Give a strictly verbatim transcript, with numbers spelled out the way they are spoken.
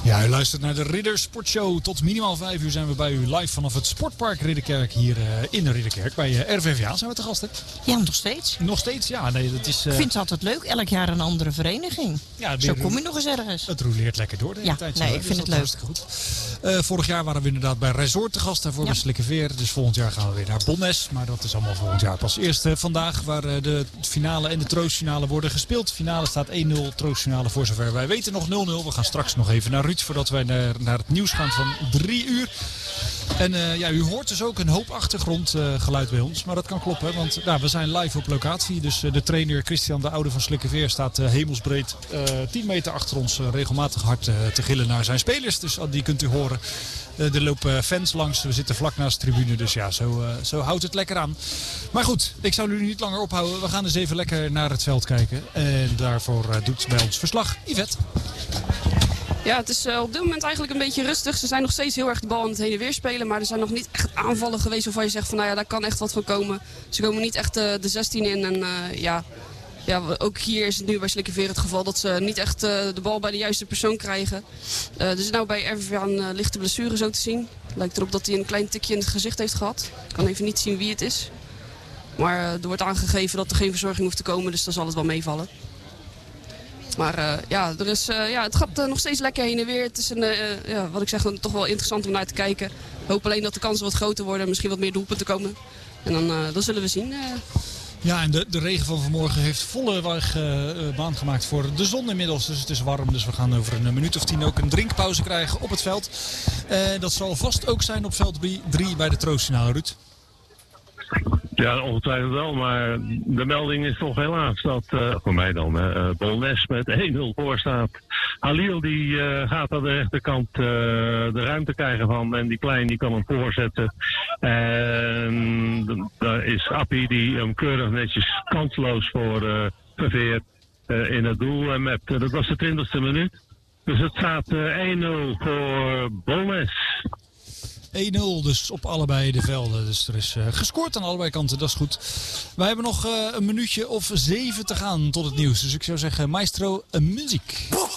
Ja, u luistert naar de Ridder Sportshow. Tot minimaal vijf uur zijn we bij u live vanaf het Sportpark Ridderkerk hier uh, in de Ridderkerk. Bij uh, R V V A zijn we te gast, hè? Ja, nog steeds. Nog steeds, ja. Nee, dat is, uh... Ik vind het altijd leuk. Elk jaar een andere vereniging. Ja, Zo kom je nog eens ergens. Het roleert lekker door de hele ja, tijd. Nee, zo, ik dus vind het leuk. Hartstikke goed. Uh, vorig jaar waren we inderdaad bij Resort te gast. Daarvoor ja. bij Slikkeveer. Dus volgend jaar gaan we weer naar Bonnes. Maar dat is allemaal volgend jaar pas. Eerst uh, vandaag waar uh, de finale en de troostfinale worden gespeeld. De finale staat één nul. Troostfinale voor zover wij weten nog nul nul. We gaan straks nog even naar Ruud voordat wij naar, naar het nieuws gaan van drie uur. En uh, ja, u hoort dus ook een hoop achtergrondgeluid uh, bij ons. Maar dat kan kloppen, want nou, we zijn live op locatie. Dus uh, de trainer Christian de Oude van Slikkeveer staat uh, hemelsbreed uh, tien meter achter ons uh, regelmatig hard uh, te gillen naar zijn spelers. Dus uh, die kunt u horen. Uh, er lopen fans langs, we zitten vlak naast de tribune. Dus ja, zo, uh, zo houdt het lekker aan. Maar goed, ik zou u niet langer ophouden. We gaan eens even lekker naar het veld kijken. En daarvoor uh, doet bij ons verslag Yvette. Ja, het is uh, op dit moment eigenlijk een beetje rustig. Ze zijn nog steeds heel erg de bal aan het heen en weer spelen. Maar er zijn nog niet echt aanvallen geweest waarvan je zegt van nou ja, daar kan echt wat van komen. Ze komen niet echt uh, de zestien in. En uh, ja, ja, ook hier is het nu bij Slikkeveer het geval dat ze niet echt uh, de bal bij de juiste persoon krijgen. Uh, er is nou bij R V V A een uh, lichte blessure zo te zien. Lijkt erop dat hij een klein tikje in het gezicht heeft gehad. Ik kan even niet zien wie het is. Maar uh, er wordt aangegeven dat er geen verzorging hoeft te komen, dus dan zal het wel meevallen. Maar uh, ja, er is, uh, ja, het gaat uh, nog steeds lekker heen en weer. Het is een, uh, ja, wat ik zeg, toch wel interessant om naar te kijken. Ik hoop alleen dat de kansen wat groter worden en misschien wat meer doelpunten komen. En dan, uh, dan zullen we zien. Uh. Ja, en de, de regen van vanmorgen heeft volle weg, uh, baan gemaakt voor de zon inmiddels. Dus het is warm, dus we gaan over een minuut of tien ook een drinkpauze krijgen op het veld. Uh, dat zal vast ook zijn op veld drie bij de troostfinale, Ruud. Ja, ongetwijfeld wel, maar de melding is toch helaas dat, uh, voor mij dan, uh, Bolnes met één nul voor staat. Halil die uh, gaat aan de rechterkant uh, de ruimte krijgen van en die Klein die kan hem voorzetten. En daar is Appie die hem keurig netjes kansloos voor uh, Verveer uh, in het doel uh, mept. Uh, dat was de twintigste minuut. Dus het staat uh, één nul voor Bolnes. één nul dus op allebei de velden. Dus er is uh, gescoord aan allebei kanten, dat is goed. Wij hebben nog uh, een minuutje of zeven te gaan tot het nieuws. Dus ik zou zeggen, maestro, uh, muziek.